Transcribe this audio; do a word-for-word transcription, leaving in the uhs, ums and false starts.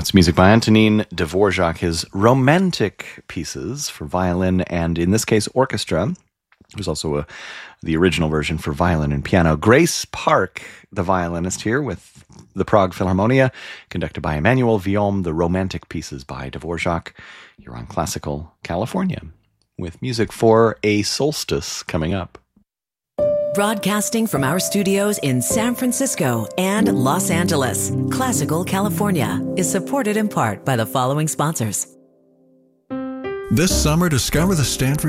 That's music by Antonin Dvorak, his romantic pieces for violin and, in this case, orchestra. There's also a, the original version for violin and piano. Grace Park, the violinist here with the Prague Philharmonia, conducted by Emmanuel Villaume, the romantic pieces by Dvorak. You're on Classical California, with music for a solstice coming up. Broadcasting from our studios in San Francisco and Los Angeles, Classical California is supported in part by the following sponsors. This summer, discover the Stanford